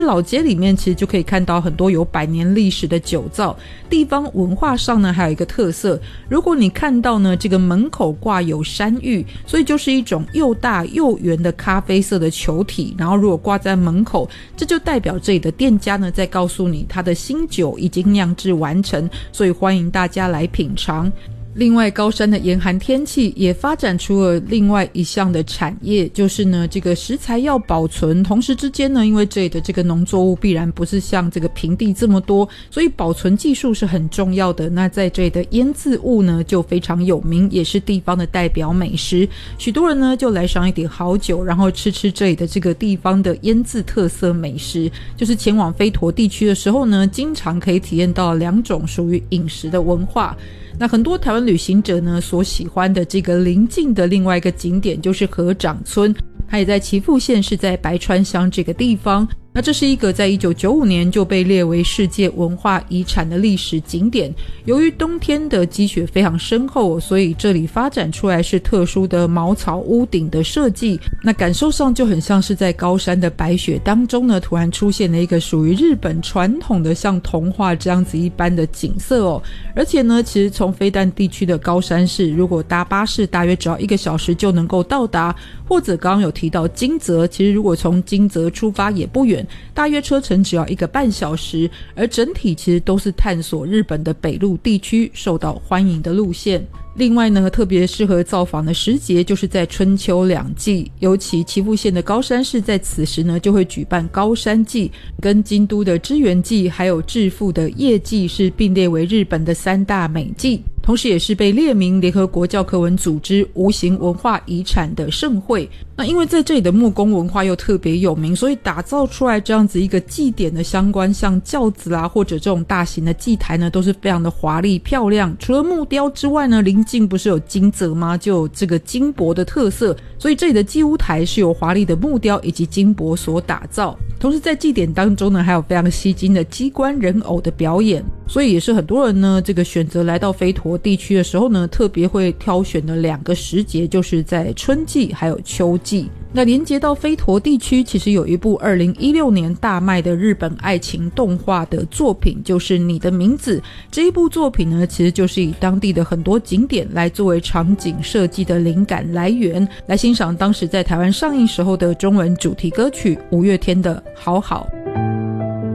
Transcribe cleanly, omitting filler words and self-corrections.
老街里面其实就可以看到很多有100年历史的酒造。地方文化上呢还有一个特色，如果你看到呢这个门口挂有山芋，所以就是一种又大又圆的咖啡色的球体，然后如果挂在门口，这就代表这里的店家呢在告诉你他的新酒已经酿制完成，所以欢迎大家来品尝。另外高山的严寒天气也发展出了另外一项的产业，就是呢这个食材要保存，同时之间呢因为这里的这个农作物必然不是像这个平地这么多，所以保存技术是很重要的。那在这里的腌制物呢就非常有名，也是地方的代表美食，许多人呢就来上一点好酒，然后吃这里的这个地方的腌制特色美食。就是前往飞陀地区的时候呢，经常可以体验到2种属于饮食的文化。那很多台湾旅行者呢所喜欢的这个邻近的另外一个景点就是合掌村，它也在岐阜县，是在白川乡这个地方。那这是一个在1995年就被列为世界文化遗产的历史景点。由于冬天的积雪非常深厚，所以这里发展出来是特殊的茅草屋顶的设计，那感受上就很像是在高山的白雪当中呢突然出现了一个属于日本传统的像童话这样子一般的景色哦。而且呢其实从飞弹地区的高山市，如果搭巴士大约只要1个小时就能够到达，或者刚刚有提到金泽，其实如果从金泽出发也不远，大约车程只要1个半小时，而整体其实都是探索日本的北陆地区受到欢迎的路线。另外呢特别适合造访的时节就是在春秋2季，尤其岐阜县的高山市在此时呢就会举办高山祭，跟京都的知源祭还有致富的夜祭是并列为日本的3大美祭，同时也是被列明联合国教科文组织无形文化遗产的盛会。那因为在这里的木工文化又特别有名，所以打造出来这样子一个祭典的相关像轿子啦或者这种大型的祭台呢都是非常的华丽漂亮。除了木雕之外呢，邻近不是有金泽吗，就有这个金箔的特色，所以这里的祭屋台是由华丽的木雕以及金箔所打造。同时在祭典当中呢还有非常吸睛的机关人偶的表演，所以也是很多人呢这个选择来到飞陀地区的时候呢特别会挑选的2个时节，就是在春季还有秋季。那连接到飞陀地区，其实有一部2016年大卖的日本爱情动画的作品，就是你的名字。这一部作品呢其实就是以当地的很多景点来作为场景设计的灵感来源，来欣赏当时在台湾上映时候的中文主题歌曲五月天的好好。